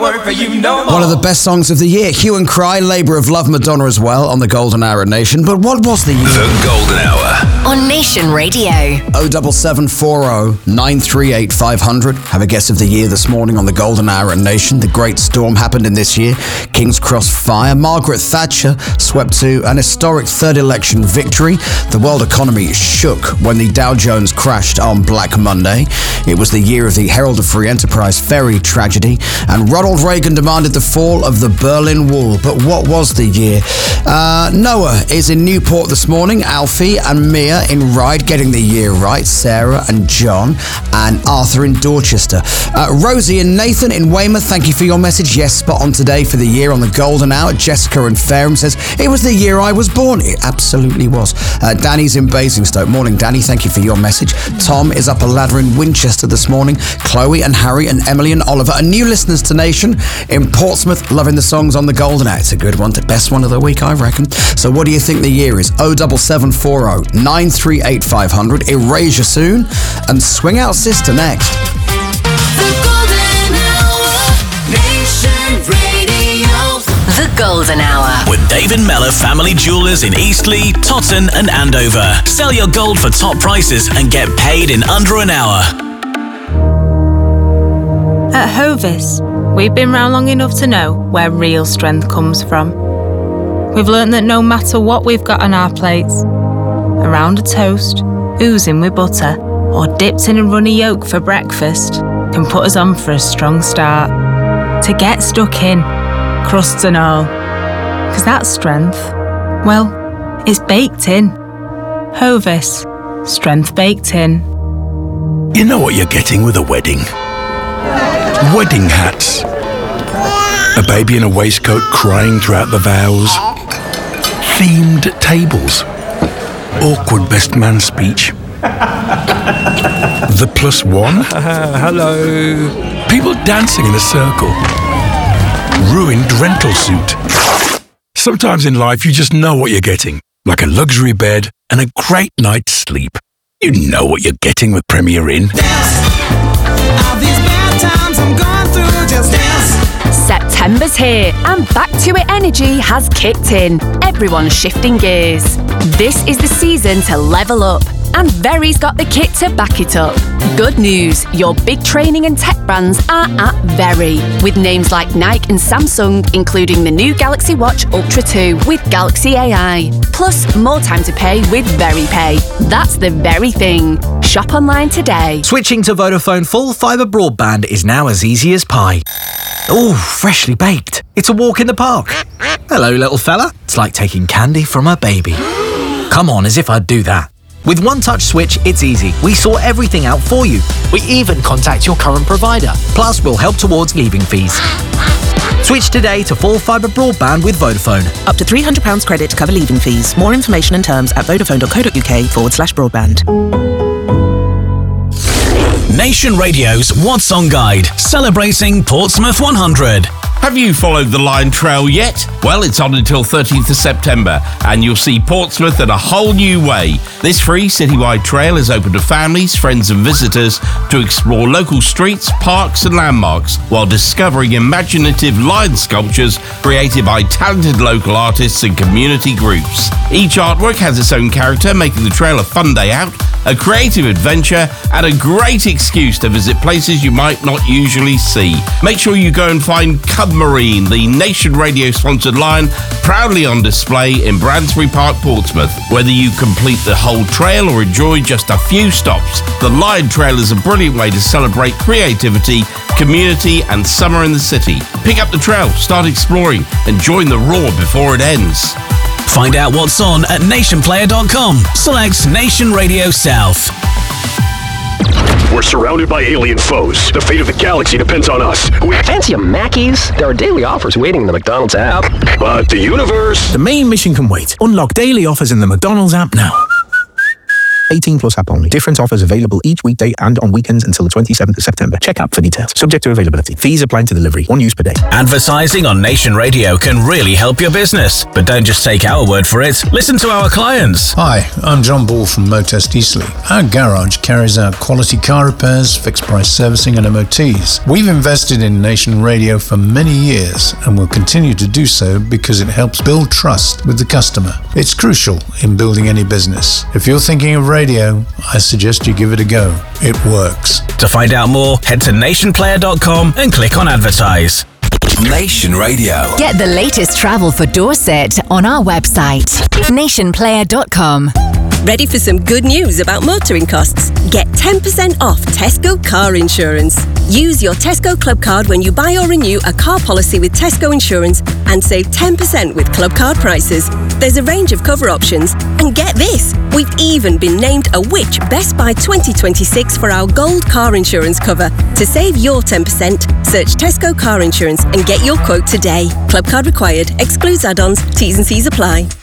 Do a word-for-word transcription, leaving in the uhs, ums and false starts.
work for you no more. One of the best songs of the year, Hue and Cry, Labour of Love, Madonna as well, on the Golden Hour at Nation. But what was the year? The Golden Hour. On Nation Radio. oh seven seven four oh nine three eight five hundred. Have a guess of the year this morning on the Golden Hour at Nation. The Great Storm happened in this year. King's Cross fire. Margaret Thatcher swept to an historic third election victory. The world economy shook when the Dow Jones crashed on Black Monday. It was the year of the Herald of Free Enterprise ferry tragedy. And Ronald Reagan demanded the fall of the Berlin Wall. But what was the year? Uh, Noah is in Newport this morning. Alfie and Mia in Ryde getting the year right. Sarah and John and Arthur in Dorchester. Uh, Rosie and Nathan in Weymouth, thank you for your message. Yes, spot on today for the year on the Golden Hour. Jessica in Fareham says, it was the year I was born. It absolutely was. Uh, Danny's in Basingstoke. Morning, Danny. Thank you for your message. Tom is up a ladder in Winchester this morning. Chloe and Harry and Emily and Oliver are new listeners to Nation in Portsmouth, loving the songs on the Golden Hour. It's a good one. The best one of the week, I reckon. So what do you think the year is? oh seven seven four oh nine three eight five hundred. Erasure soon. And Swing Out Sister next. The Golden Hour, Nation Radio. The Golden Hour. With David Mellor Family Jewellers in Eastleigh, Totton and Andover. Sell your gold for top prices and get paid in under an hour. At Hovis, we've been round long enough to know where real strength comes from. We've learnt that no matter what we've got on our plates, around a toast, oozing with butter, or dipped in a runny yolk for breakfast, can put us on for a strong start. To get stuck in, crusts and all. Because that strength, well, it's baked in. Hovis, strength baked in. You know what you're getting with a wedding? Wedding hats. A baby in a waistcoat crying throughout the vows. Themed tables. Awkward best man speech. The plus one. Uh, hello. People dancing in a circle. Ruined rental suit. Sometimes in life you just know what you're getting. Like a luxury bed and a great night's sleep. You know what you're getting with Premier Inn. September's here and Back to It energy has kicked in. Everyone's shifting gears. This is the season to level up, and Very's got the kit to back it up. Good news, your big training and tech brands are at Very, with names like Nike and Samsung, including the new Galaxy Watch Ultra two with Galaxy A I. Plus, more time to pay with VeryPay. That's the very thing. Shop online today. Switching to Vodafone full fibre broadband is now as easy as pie. Ooh, freshly baked. It's a walk in the park. Hello, little fella. It's like taking candy from a baby. Come on, as if I'd do that. With One Touch Switch, it's easy. We sort everything out for you. We even contact your current provider. Plus, we'll help towards leaving fees. Switch today to full fibre broadband with Vodafone. Up to three hundred pounds credit to cover leaving fees. More information and terms at vodafone.co.uk forward slash broadband. Nation Radio's What's On Guide, celebrating Portsmouth one hundred. Have you followed the Line Trail yet? Well, it's on until thirteenth of September, and you'll see Portsmouth in a whole new way. This free citywide trail is open to families, friends and visitors to explore local streets, parks and landmarks while discovering imaginative line sculptures created by talented local artists and community groups. Each artwork has its own character, making the trail a fun day out, a creative adventure and a great excuse to visit places you might not usually see. Make sure you go and find Cub Marine, the Nation Radio sponsored line, proudly on display in Bransbury Park, Portsmouth. Whether you complete the whole trail or enjoy just a few stops, the Line Trail is a brilliant way to celebrate creativity, community and summer in the city. Pick up the trail, start exploring and join the roar before it ends. Find out what's on at nation player dot com. Select Nation Radio South. We're surrounded by alien foes. The fate of the galaxy depends on us. We fancy a Mackey's? There are daily offers waiting in the McDonald's app. But the universe... The main mission can wait. Unlock daily offers in the McDonald's app now. eighteen plus app only. Different offers available each weekday and on weekends until the twenty-seventh of September. Check app for details. Subject to availability. Fees apply to delivery. One use per day. Advertising on Nation Radio can really help your business. But don't just take our word for it. Listen to our clients. Hi, I'm John Ball from Motest Eastleigh. Our garage carries out quality car repairs, fixed price servicing and M O Ts. We've invested in Nation Radio for many years and will continue to do so because it helps build trust with the customer. It's crucial in building any business. If you're thinking of radio, I suggest you give it a go. It works. To find out more, head to nation player dot com and click on advertise. Nation Radio. Get the latest travel for Dorset on our website, nation player dot com. Ready for some good news about motoring costs? Get ten percent off Tesco car insurance. Use your Tesco Club card when you buy or renew a car policy with Tesco Insurance and save ten percent with Club card prices. There's a range of cover options. And get this, we've even been named a Which Best Buy twenty twenty-six for our gold car insurance cover. To save your ten percent, search Tesco car insurance and get your quote today. Club card required. Excludes add-ons. T's and C's apply.